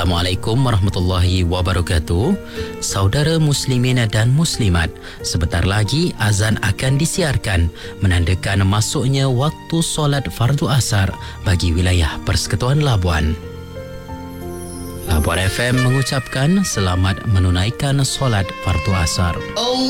Assalamualaikum warahmatullahi wabarakatuh. Saudara muslimin dan muslimat, sebentar lagi azan akan disiarkan menandakan masuknya waktu solat fardu asar bagi wilayah Persekutuan Labuan. Labuan FM mengucapkan selamat menunaikan solat fardu asar.